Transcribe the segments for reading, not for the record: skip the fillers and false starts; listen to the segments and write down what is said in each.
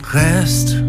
Rest.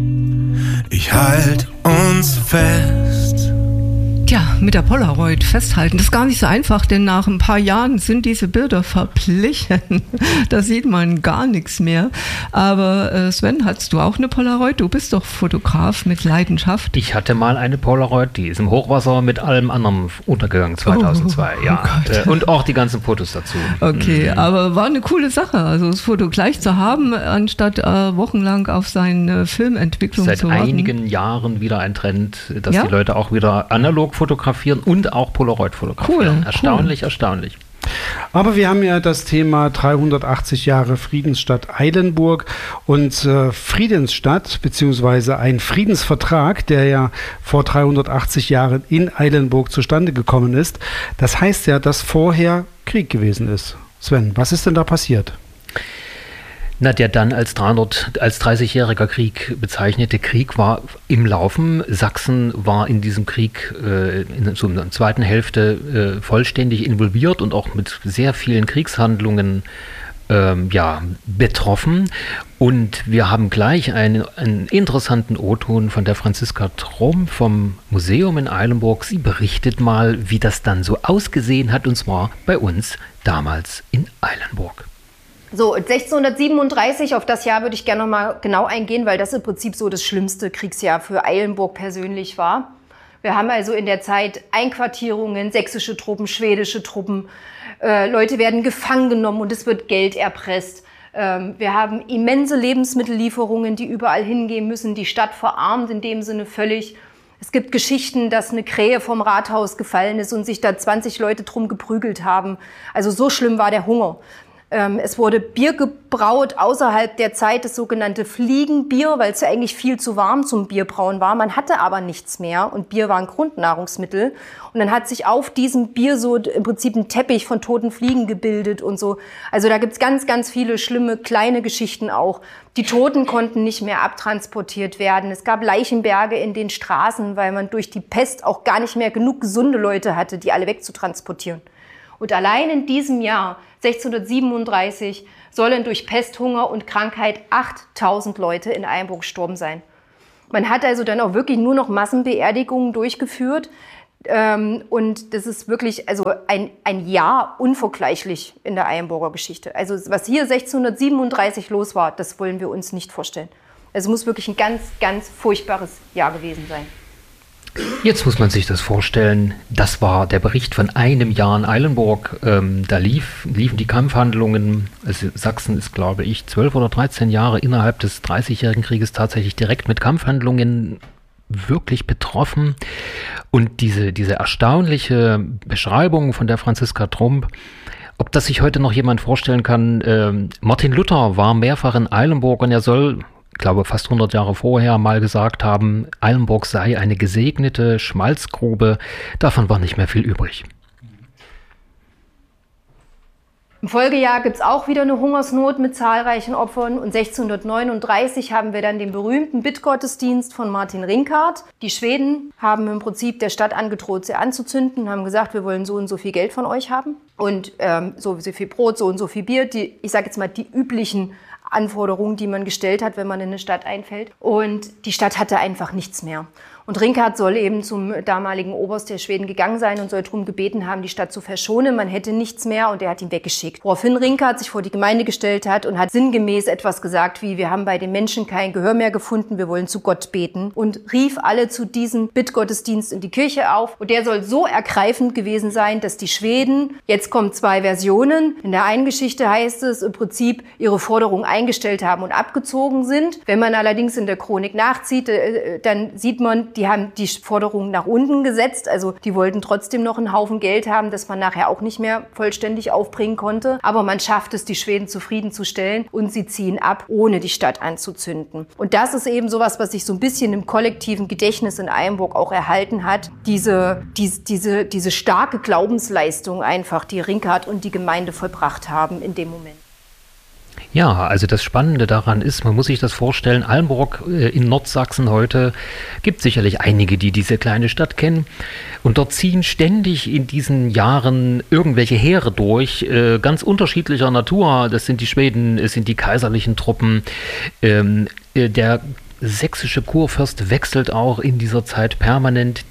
Ich halt uns fest. Ja, mit der Polaroid festhalten. Das ist gar nicht so einfach, denn nach ein paar Jahren sind diese Bilder verblichen. Da sieht man gar nichts mehr. Aber Sven, hattest du auch eine Polaroid? Du bist doch Fotograf mit Leidenschaft. Ich hatte mal eine Polaroid, die ist im Hochwasser mit allem anderen untergegangen 2002. Und auch die ganzen Fotos dazu. Okay, aber war eine coole Sache, also das Foto gleich zu haben, anstatt wochenlang auf seine Filmentwicklung zu warten. Seit einigen Jahren wieder ein Trend, dass die Leute auch wieder analog fotografieren und auch Polaroid fotografieren. Cool, Erstaunlich. Aber wir haben ja das Thema 380 Jahre Friedensstadt Eilenburg und Friedensstadt beziehungsweise ein Friedensvertrag, der ja vor 380 Jahren in Eilenburg zustande gekommen ist. Das heißt ja, dass vorher Krieg gewesen ist. Sven, was ist denn da passiert? Na, der dann als 30-jähriger Krieg bezeichnete Krieg war im Laufen. Sachsen war in diesem Krieg in der zweiten Hälfte vollständig involviert und auch mit sehr vielen Kriegshandlungen betroffen. Und wir haben gleich einen interessanten O-Ton von der Franziska Tromp vom Museum in Eilenburg. Sie berichtet mal, wie das dann so ausgesehen hat, und zwar bei uns damals in Eilenburg. So, 1637, auf das Jahr würde ich gerne noch mal genau eingehen, weil das im Prinzip so das schlimmste Kriegsjahr für Eilenburg persönlich war. Wir haben also in der Zeit Einquartierungen, sächsische Truppen, schwedische Truppen. Leute werden gefangen genommen und es wird Geld erpresst. Wir haben immense Lebensmittellieferungen, die überall hingehen müssen. Die Stadt verarmt in dem Sinne völlig. Es gibt Geschichten, dass eine Krähe vom Rathaus gefallen ist und sich da 20 Leute drum geprügelt haben. Also so schlimm war der Hunger. Es wurde Bier gebraut außerhalb der Zeit, das sogenannte Fliegenbier, weil es ja eigentlich viel zu warm zum Bierbrauen war. Man hatte aber nichts mehr und Bier war ein Grundnahrungsmittel. Und dann hat sich auf diesem Bier so im Prinzip ein Teppich von toten Fliegen gebildet und so. Also da gibt's ganz, ganz viele schlimme kleine Geschichten auch. Die Toten konnten nicht mehr abtransportiert werden. Es gab Leichenberge in den Straßen, weil man durch die Pest auch gar nicht mehr genug gesunde Leute hatte, die alle wegzutransportieren. Und allein in diesem Jahr, 1637, sollen durch Pest, Hunger und Krankheit 8000 Leute in Eilenburg gestorben sein. Man hat also dann auch wirklich nur noch Massenbeerdigungen durchgeführt. Und das ist wirklich also ein Jahr unvergleichlich in der Eilenburger Geschichte. Also was hier 1637 los war, das wollen wir uns nicht vorstellen. Also es muss wirklich ein ganz, ganz furchtbares Jahr gewesen sein. Jetzt muss man sich das vorstellen, das war der Bericht von einem Jahr in Eilenburg. Da liefen die Kampfhandlungen. Also Sachsen ist, glaube ich, 12 oder 13 Jahre innerhalb des 30-jährigen Krieges tatsächlich direkt mit Kampfhandlungen wirklich betroffen. Und diese erstaunliche Beschreibung von der Franziska Tromp, ob das sich heute noch jemand vorstellen kann, Martin Luther war mehrfach in Eilenburg und er soll, ich glaube, fast 100 Jahre vorher mal gesagt haben, Eilenburg sei eine gesegnete Schmalzgrube. Davon war nicht mehr viel übrig. Im Folgejahr gibt es auch wieder eine Hungersnot mit zahlreichen Opfern. Und 1639 haben wir dann den berühmten Bittgottesdienst von Martin Rinckart. Die Schweden haben im Prinzip der Stadt angedroht, sie anzuzünden, haben gesagt, wir wollen so und so viel Geld von euch haben. Und so und so viel Brot, so und so viel Bier. Ich sage jetzt mal die üblichen Anforderungen, die man gestellt hat, wenn man in eine Stadt einfällt. Und die Stadt hatte einfach nichts mehr. Und Rinckart soll eben zum damaligen Oberst der Schweden gegangen sein und soll darum gebeten haben, die Stadt zu verschonen. Man hätte nichts mehr und er hat ihn weggeschickt. Woraufhin Rinckart sich vor die Gemeinde gestellt hat und hat sinngemäß etwas gesagt wie, wir haben bei den Menschen kein Gehör mehr gefunden, wir wollen zu Gott beten. Und rief alle zu diesem Bittgottesdienst in die Kirche auf. Und der soll so ergreifend gewesen sein, dass die Schweden, jetzt kommen 2 Versionen. In der einen Geschichte heißt es im Prinzip, ihre Forderung eingestellt haben und abgezogen sind. Wenn man allerdings in der Chronik nachzieht, dann sieht man, die haben die Forderungen nach unten gesetzt. Also die wollten trotzdem noch einen Haufen Geld haben, das man nachher auch nicht mehr vollständig aufbringen konnte. Aber man schafft es, die Schweden zufriedenzustellen und sie ziehen ab, ohne die Stadt anzuzünden. Und das ist eben sowas, was sich so ein bisschen im kollektiven Gedächtnis in Eilenburg auch erhalten hat. Diese starke Glaubensleistung einfach, die Rinckart und die Gemeinde vollbracht haben in dem Moment. Ja, also das Spannende daran ist, man muss sich das vorstellen, Allenburg in Nordsachsen heute, gibt sicherlich einige, die diese kleine Stadt kennen. Und dort ziehen ständig in diesen Jahren irgendwelche Heere durch, ganz unterschiedlicher Natur. Das sind die Schweden, es sind die kaiserlichen Truppen. Der sächsische Kurfürst wechselt auch in dieser Zeit permanent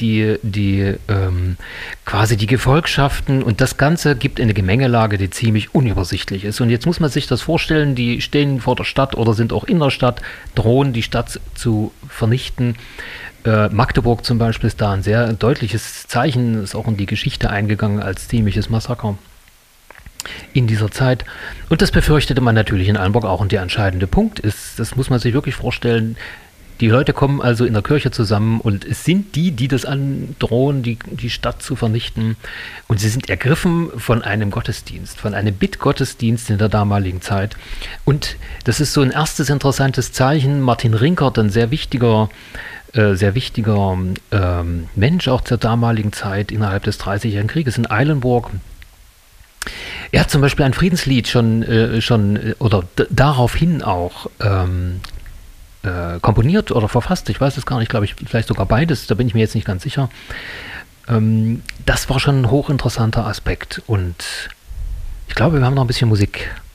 quasi die Gefolgschaften, und das Ganze gibt eine Gemengelage, die ziemlich unübersichtlich ist. Und jetzt muss man sich das vorstellen, die stehen vor der Stadt oder sind auch in der Stadt, drohen die Stadt zu vernichten. Magdeburg zum Beispiel ist da ein sehr deutliches Zeichen, ist auch in die Geschichte eingegangen als ziemliches Massaker in dieser Zeit. Und das befürchtete man natürlich in Allenburg auch. Und der entscheidende Punkt ist, das muss man sich wirklich vorstellen, die Leute kommen also in der Kirche zusammen und es sind die das androhen, die Stadt zu vernichten. Und sie sind ergriffen von einem Gottesdienst, von einem Bittgottesdienst in der damaligen Zeit. Und das ist so ein erstes interessantes Zeichen. Martin Rinkert, ein sehr wichtiger Mensch auch zur damaligen Zeit innerhalb des Dreißigjährigen Krieges in Eilenburg. Er hat zum Beispiel ein Friedenslied schon daraufhin auch komponiert oder verfasst. Ich weiß es gar nicht, glaube ich, vielleicht sogar beides, da bin ich mir jetzt nicht ganz sicher. Das war schon ein hochinteressanter Aspekt und ich glaube, wir haben noch ein bisschen Musik.